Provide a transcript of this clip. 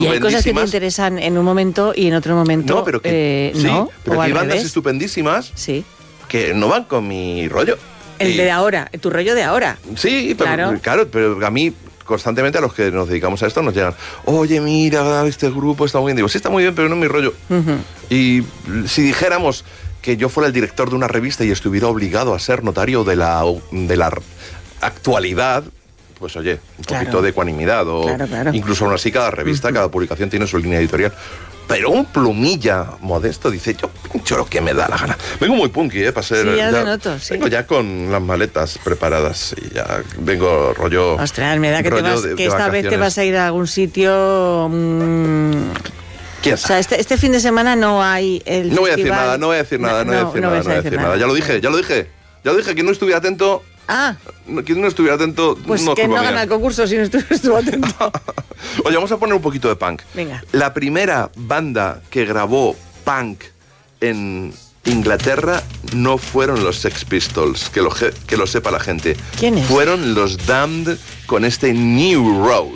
Y hay cosas que te interesan en un momento y en otro momento no, pero que, sí, no, pero o hay al bandas revés. estupendísimas Sí. que no van con mi rollo. El de ahora, tu rollo de ahora. Sí, pero, claro, pero a mí constantemente a los que nos dedicamos a esto nos llegan, oye, mira, este grupo está muy bien. Digo, sí, está muy bien, pero no es mi rollo. Y si dijéramos que yo fuera el director de una revista y estuviera obligado a ser notario de la actualidad, pues oye, un poquito de ecuanimidad. O incluso aún así cada revista, cada publicación tiene su línea editorial. Pero un plumilla modesto dice, yo pincho lo que me da la gana. Vengo muy punky, para ser... Sí, ya lo noto, sí. Vengo ya con las maletas preparadas y ya vengo rollo... Ostras, me da que, esta vez te vas a ir a algún sitio... ¿Quién sabe? O sea, este fin de semana no hay el No festival. voy a decir nada. Ya lo dije. Quien no estuviera atento... Quien no estuviera atento... Pues no, que no gana el concurso si no estuvo atento. Oye, vamos a poner un poquito de punk. Venga. La primera banda que grabó punk en Inglaterra no fueron los Sex Pistols, que lo sepa la gente. ¿Quiénes? Fueron los Damned con este New Road.